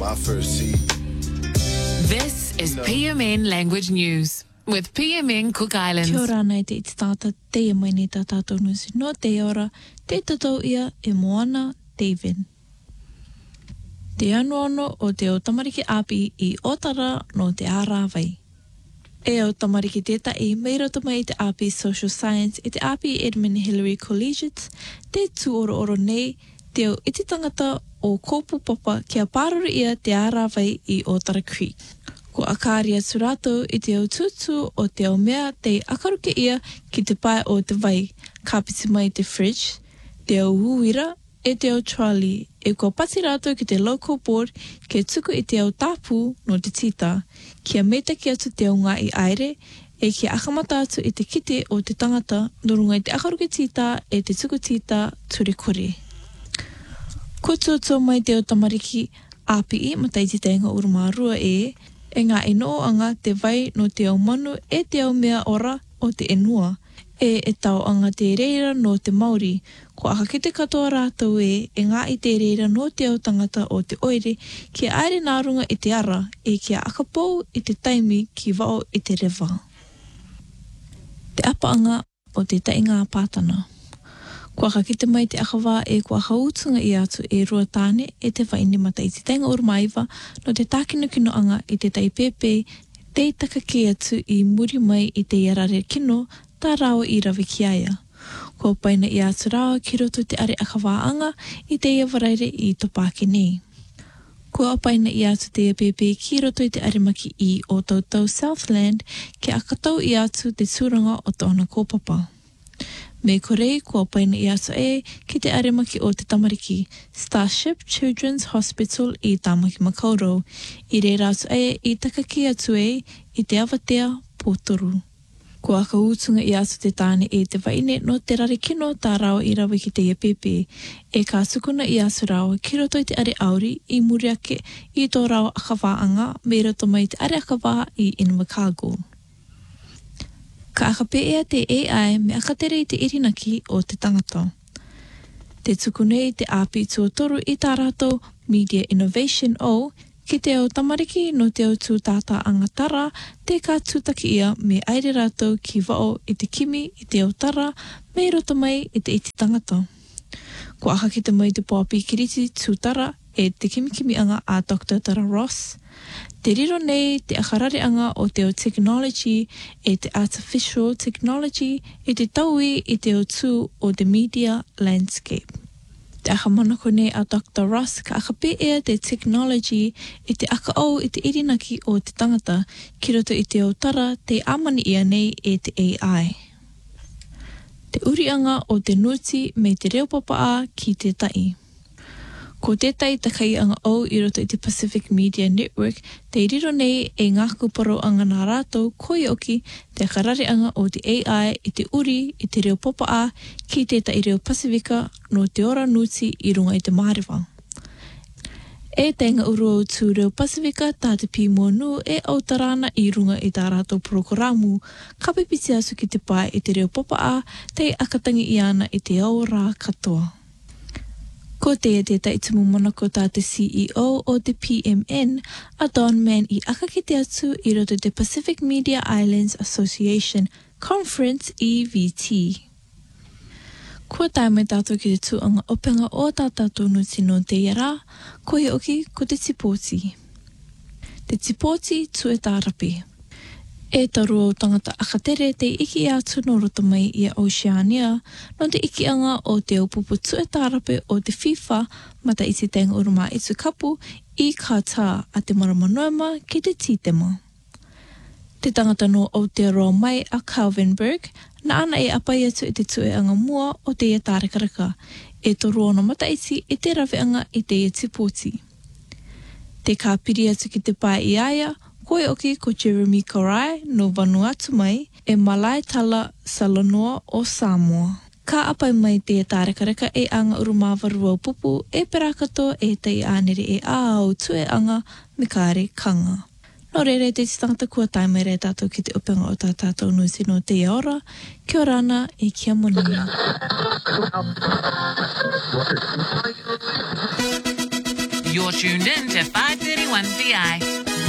my first seat. This is PMN Language News with PMN Cook Islands. Kia ora nei te iti tāta, te ia mai nei tā tātou nusi. No te ora, te tatau ia e Moana David. Te anuano o te o tamariki api I Otara no te ārawai. E o tamariki teta I meirata mai te api Social Science I te api Edmund Hillary Collegiate, te tū oro oro nei, te o iti tangata o kōpu papa kia pāruru ia te ārawai I Otara Creek. Ko akaria turato I te au tutu o te au mea te akaruke ia ki te pai o te vai, kāpiti mai te fridge, te au huira e te au trolley, e kua pati rato ki te local board ke tuku I te au tāpū no te tita, kia meta ki atu te au ngā I aere, e kia akamata atu I te kite o te tangata, nurunga I te akaruke tita e te tuku tita turikore. Ko tō mai te o tamariki API matai te tenga urumārua e ngā ino anga te vai no te au manu e te au mea ora o te enua, e tau anga te reira no te Māori, ko aka ki te katoa rātou e ngā I te reira no te au tangata o te oire, kia aere nārunga I te ara, e kia akapou I te taimi ki wao I te rewa. Te apa anga o te tainga pātana. Kua kakita mai te akawā e kua hautunga I atu e rua tāne e te whaini mata I te tenga urumaiva no te tākino kino anga I te taipepe te taka ki atu I muri mai I te iarare kino tā rao I rawi ki aia. Kua paina I atu rao ki roto te are akawā anga I te ia waraire I topake nei. Kua paina I atu te pepe ki roto I te arimaki I o tautau Southland ke akatau I atu te tūranga o tōna kōpapa. Me korei kua paina I asa e ki te arimaki o te tamariki Starship Children's Hospital I Tāmaki Makaurau. I reira atu e I takaki atu e I te awatea pōtoru. Kua aka utunga I atu te tāne e te waine no te rare kino tā rao I rawa ki te ia pepe. E ka sukuna I atu rao ki roto I te are auri I muriake I tō rao akawāanga me roto mai te are akawā I Invercargill. Ka akape ea te AI me akatere I te irinaki o te tangata. Te tuku nei te api tuatoru I tā rātou Media Innovation o ki te au tamariki no te au tūtata angatara te ka tūtaki ia me aere rātou ki wao I te kimi I te au tara me roto mai I te iti tangata. Ko aka ki te mai te pōpi kiriti tūtara e te kimikimi anga a Dr. Tara Ross. Te riro nei te akarare anga o te o technology e te artificial technology e te taui I te o tū o the media landscape. Te akamanako nei a Dr. Ross ka akape ea te technology e te aka au I te irinaki o te tangata ki roto I te o tara te amani ia nei e te AI. Te urianga o te nuti me te reo papaa ki te tai. Ko tētai takai anga au I roto I te Pacific Media Network, te riro nei e ngā kuparo anga nā rātou koi oki te karare anga o te AI I te uri I te reo popaa ki tētai reo Pasifika no te ora nuti I runga I te Mārewa. E tenga uru o tū reo Pasifika tā te pīmonu e autarana I runga I tā rātou prokoramu, kapipiti asu ki te pai I te reo popaa te akatangi I ana I te au rā katoa. Ko te tētai tumu monako tā te CEO o te PMN, a Don Man I aka ki te atu I roto te Pacific Media Islands Association Conference EVT. Kua tae mai tātou ki te tūanga openga o tā tātou nuti no te iara, ko he oki ko te tipoti. Te tipoti tue tā rapi. E taru o tangata akatere te iki atu no roto mai I Oceania, no te iki anga o te upupu tue tārape o te FIFA mata I te tenga uruma I tu kapu I Qatar a te maramanoema ki te titema. Te tangata no Aotearoa mai a Calvinburg, na ana e apai atu I te tue anga mua o te ia tārekaraka, e toru ona mata iti I te rawe anga I te ia tipoti. Te kāpiri atu ki te pai I aia, koe oki ko Jeremy Karai no Vanuatu mai e Malai Tala Salanoa o Samoa. Ka apai mai te tārekareka e anga urumāwarua pupu e perakato e tei ānere e āau tue anga me kāre kanga. No rere te tangata kua taimai re tātou ki te upenga o tā tātou nusi no te ora, kia orana e kia moni. You're tuned in to 531 VI.